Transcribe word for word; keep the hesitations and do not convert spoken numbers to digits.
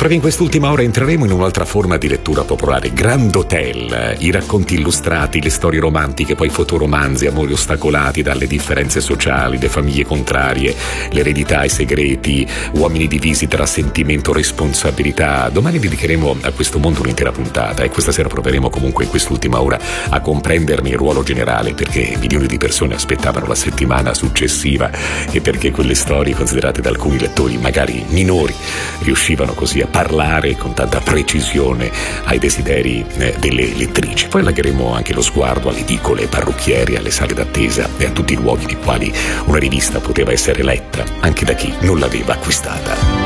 Proprio in quest'ultima ora entreremo in un'altra forma di lettura popolare, Grand Hotel, i racconti illustrati, le storie romantiche, poi fotoromanzi, amori ostacolati dalle differenze sociali, le famiglie contrarie, l'eredità, i segreti, uomini divisi tra sentimento e responsabilità. Domani dedicheremo a questo mondo un'intera puntata e questa sera proveremo comunque in quest'ultima ora a comprenderne il ruolo generale, perché milioni di persone aspettavano la settimana successiva e perché quelle storie considerate da alcuni lettori magari minori riuscivano così a parlare con tanta precisione ai desideri eh, delle lettrici. Poi allargheremo anche lo sguardo alle edicole, ai parrucchieri, alle sale d'attesa e a tutti i luoghi nei quali una rivista poteva essere letta anche da chi non l'aveva acquistata.